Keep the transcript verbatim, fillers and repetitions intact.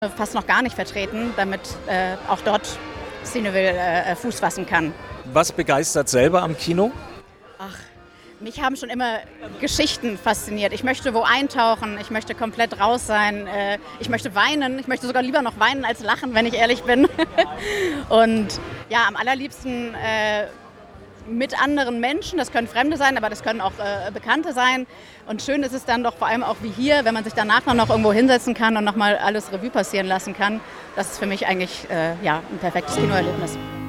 fast noch gar nicht vertreten, damit äh, auch dort Cineville äh, Fuß fassen kann. Was begeistert selber am Kino? Ach, mich haben schon immer Geschichten fasziniert. Ich möchte wo eintauchen, ich möchte komplett raus sein, äh, ich möchte weinen, ich möchte sogar lieber noch weinen als lachen, wenn ich ehrlich bin. Und ja, am allerliebsten äh, mit anderen Menschen, das können Fremde sein, aber das können auch äh, Bekannte sein. Und schön ist es dann doch vor allem auch wie hier, wenn man sich danach noch irgendwo hinsetzen kann und nochmal alles Revue passieren lassen kann. Das ist für mich eigentlich äh, ja, ein perfektes Kinoerlebnis.